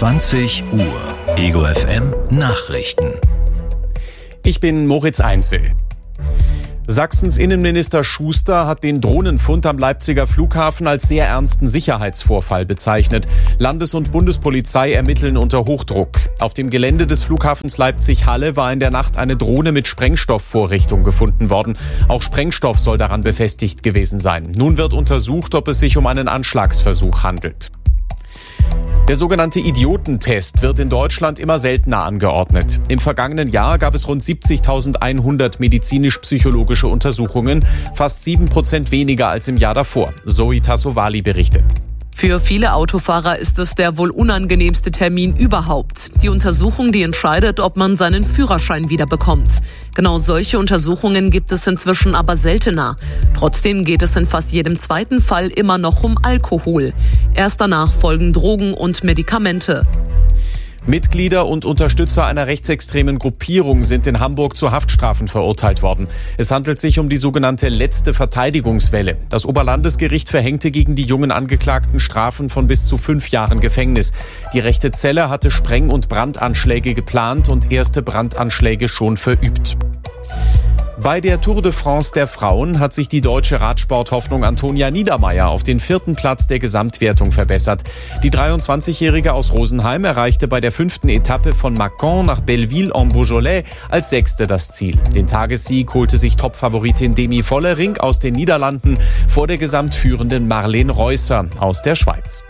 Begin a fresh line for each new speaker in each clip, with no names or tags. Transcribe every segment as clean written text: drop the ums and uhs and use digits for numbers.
20 Uhr. Ego FM Nachrichten.
Ich bin Moritz Einzel. Sachsens Innenminister Schuster hat den Drohnenfund am Leipziger Flughafen als sehr ernsten Sicherheitsvorfall bezeichnet. Landes- und Bundespolizei ermitteln unter Hochdruck. Auf dem Gelände des Flughafens Leipzig-Halle war in der Nacht eine Drohne mit Sprengstoffvorrichtung gefunden worden. Auch Sprengstoff soll daran befestigt gewesen sein. Nun wird untersucht, ob es sich um einen Anschlagsversuch handelt. Der sogenannte Idiotentest wird in Deutschland immer seltener angeordnet. Im vergangenen Jahr gab es rund 70.100 medizinisch-psychologische Untersuchungen, fast 7% weniger als im Jahr davor. Zoe Tassovali berichtet.
Für viele Autofahrer ist es der wohl unangenehmste Termin überhaupt. Die Untersuchung, die entscheidet, ob man seinen Führerschein wiederbekommt. Genau solche Untersuchungen gibt es inzwischen aber seltener. Trotzdem geht es in fast jedem zweiten Fall immer noch um Alkohol. Erst danach folgen Drogen und Medikamente.
Mitglieder und Unterstützer einer rechtsextremen Gruppierung sind in Hamburg zu Haftstrafen verurteilt worden. Es handelt sich um die sogenannte letzte Verteidigungswelle. Das Oberlandesgericht verhängte gegen die jungen Angeklagten Strafen von bis zu 5 Jahren Gefängnis. Die rechte Zelle hatte Spreng- und Brandanschläge geplant und erste Brandanschläge schon verübt. Bei der Tour de France der Frauen hat sich die deutsche Radsporthoffnung Antonia Niedermaier auf den 4. Platz der Gesamtwertung verbessert. Die 23-Jährige aus Rosenheim erreichte bei der 5. Etappe von Mâcon nach Belleville-en-Beaujolais als 6. das Ziel. Den Tagessieg holte sich Topfavoritin Demi Vollering aus den Niederlanden vor der gesamtführenden Marlene Reusser aus der Schweiz.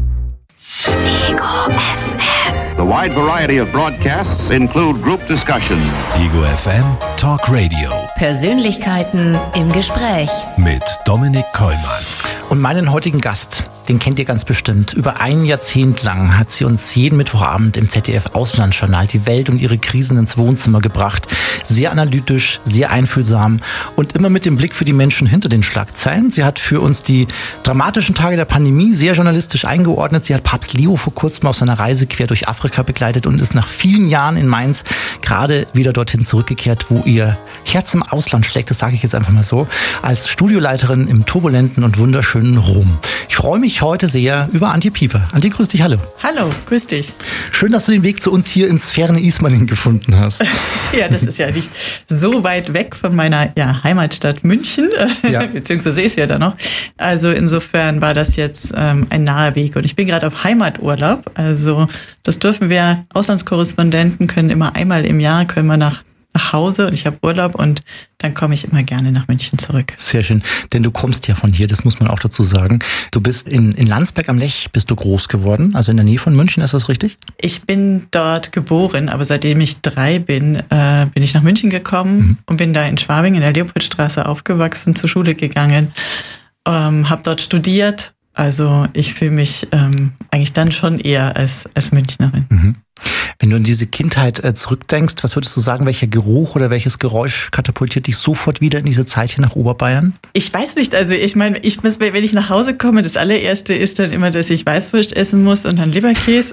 Ego FM.
The wide variety of broadcasts include group discussion.
Ego FM Talk Radio.
Persönlichkeiten im Gespräch.
Mit Dominik Kollmann.
Und meinen heutigen Gast, den kennt ihr ganz bestimmt. Über ein Jahrzehnt lang hat sie uns jeden Mittwochabend im ZDF-Auslandsjournal die Welt und ihre Krisen ins Wohnzimmer gebracht. Sehr analytisch, sehr einfühlsam und immer mit dem Blick für die Menschen hinter den Schlagzeilen. Sie hat für uns die dramatischen Tage der Pandemie sehr journalistisch eingeordnet. Sie hat Papst Leo vor kurzem auf seiner Reise quer durch Afrika begleitet und ist nach vielen Jahren in Mainz gerade wieder dorthin zurückgekehrt, wo ihr Herz im Ausland schlägt. Das sage ich jetzt einfach mal so. Als Studioleiterin im turbulenten und wunderschönen Rom. Ich freue mich heute sehr über Antje Pieper. Antje, grüß dich, hallo.
Hallo, grüß dich.
Schön, dass du den Weg zu uns hier ins ferne Ismaning gefunden hast.
Ja, das ist ja nicht so weit weg von meiner Heimatstadt München, beziehungsweise ist ja da noch. Also insofern war das jetzt ein naher Weg. Und ich bin gerade auf Heimaturlaub. Also das dürfen wir, Auslandskorrespondenten können immer einmal im Jahr, können wir nach Hause und ich habe Urlaub und dann komme ich immer gerne nach München zurück.
Sehr schön, denn du kommst ja von hier, das muss man auch dazu sagen. Du bist in Landsberg am Lech, bist du groß geworden, also in der Nähe von München, ist das richtig? Ich
bin dort geboren, aber seitdem ich 3 bin, bin ich nach München gekommen und bin da in Schwabing in der Leopoldstraße aufgewachsen, zur Schule gegangen, habe dort studiert. Also ich fühle mich eigentlich dann schon eher als Münchnerin.
Mhm. Wenn du an diese Kindheit zurückdenkst, was würdest du sagen, welcher Geruch oder welches Geräusch katapultiert dich sofort wieder in diese Zeit hier nach Oberbayern?
Ich weiß nicht, also ich meine, wenn ich nach Hause komme, das allererste ist dann immer, dass ich Weißwurst essen muss und dann Leberkäse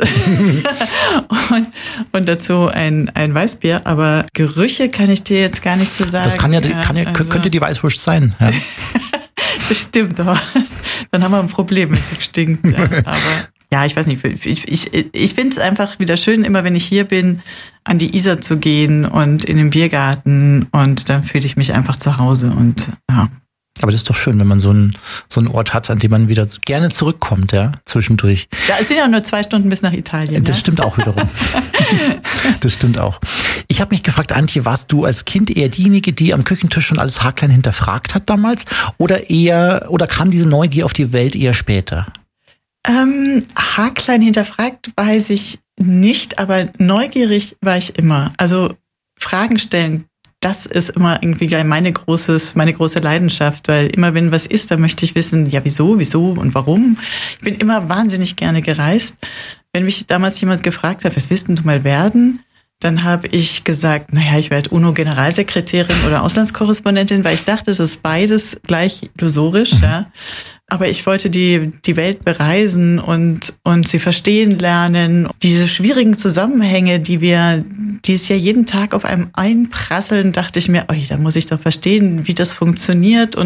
und dazu ein Weißbier, aber Gerüche kann ich dir jetzt gar nicht so sagen.
Das könnte die Weißwurst sein. Ja.
Bestimmt, aber dann haben wir ein Problem, wenn es stinkt. Aber ja, ich weiß nicht, ich finde es einfach wieder schön, immer wenn ich hier bin, an die Isar zu gehen und in den Biergarten und dann fühle ich mich einfach zu Hause und ja.
Aber das ist doch schön, wenn man so einen Ort hat, an dem man wieder gerne zurückkommt, ja, zwischendurch.
Ja, es sind ja nur 2 Stunden bis nach Italien.
Das stimmt auch wiederum. Das stimmt auch. Ich habe mich gefragt, Antje, warst du als Kind eher diejenige, die am Küchentisch schon alles haarklein hinterfragt hat damals? Oder kam diese Neugier auf die Welt eher später?
Haarklein hinterfragt weiß ich nicht, aber neugierig war ich immer. Also Fragen stellen, das ist immer irgendwie meine große Leidenschaft, weil immer wenn was ist, dann möchte ich wissen, ja wieso und warum. Ich bin immer wahnsinnig gerne gereist. Wenn mich damals jemand gefragt hat, was willst du mal werden? Dann habe ich gesagt, ich werde UNO-Generalsekretärin oder Auslandskorrespondentin, weil ich dachte, es ist beides gleich illusorisch, ja. Aber ich wollte die Welt bereisen und sie verstehen lernen. Diese schwierigen Zusammenhänge, die es ja jeden Tag auf einem einprasseln, dachte ich mir, da muss ich doch verstehen, wie das funktioniert und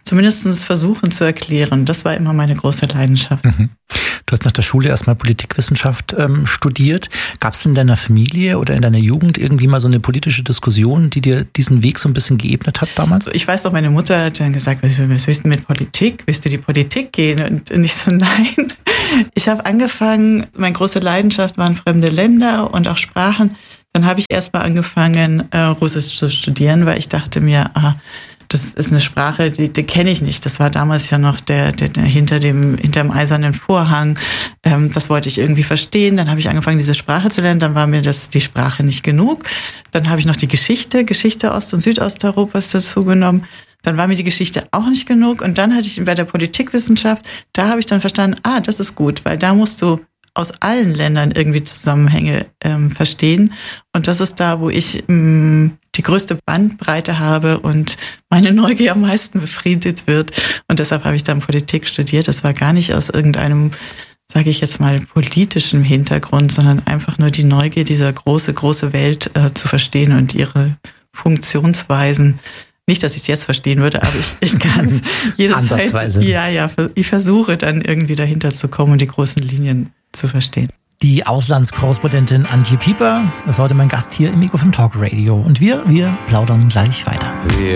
zumindest versuchen zu erklären. Das war immer meine große Leidenschaft.
Mhm. Du hast nach der Schule erstmal Politikwissenschaft studiert. Gab es in deiner Familie oder in deiner Jugend irgendwie mal so eine politische Diskussion, die dir diesen Weg so ein bisschen geebnet hat damals?
Ich weiß auch, meine Mutter hat dann gesagt, was willst du mit Politik? Willst du die Politik gehen? Und ich so, nein. Ich habe angefangen, meine große Leidenschaft waren fremde Länder und auch Sprachen. Dann habe ich erstmal angefangen, Russisch zu studieren, weil ich dachte mir, das ist eine Sprache, die kenne ich nicht. Das war damals ja noch der hinter dem eisernen Vorhang. Das wollte ich irgendwie verstehen. Dann habe ich angefangen, diese Sprache zu lernen. Dann war mir die Sprache nicht genug. Dann habe ich noch die Geschichte Ost- und Südosteuropas dazu genommen. Dann war mir die Geschichte auch nicht genug. Und dann hatte ich bei der Politikwissenschaft, da habe ich dann verstanden, das ist gut, weil da musst du aus allen Ländern irgendwie Zusammenhänge verstehen. Und das ist da, wo ich die größte Bandbreite habe und meine Neugier am meisten befriedigt wird. Und deshalb habe ich dann Politik studiert. Das war gar nicht aus irgendeinem, sage ich jetzt mal, politischen Hintergrund, sondern einfach nur die Neugier, dieser große Welt zu verstehen und ihre Funktionsweisen. Nicht, dass ich es jetzt verstehen würde, aber ich kann es jederzeit. Ja, ich versuche dann irgendwie dahinter zu kommen und die großen Linien zu verstehen.
Die Auslandskorrespondentin Antje Pieper ist heute mein Gast hier im Ego FM Talk Radio. Und wir plaudern gleich weiter.